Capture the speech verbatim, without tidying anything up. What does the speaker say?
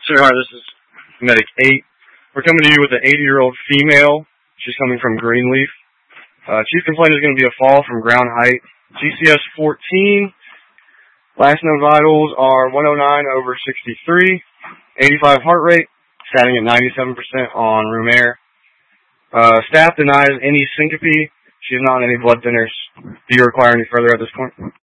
Sure, hi, this is Medic eight. We're coming to you with an eighty-year-old female. She's coming from Greenleaf. Uh, chief complaint is going to be a fall from ground height. G C S fourteen. Last known vitals are one oh nine over sixty-three. eighty-five heart rate. Standing at ninety-seven percent on room air. Uh, staff denies any syncope. She's not on any blood thinners. Do you require any further at this point?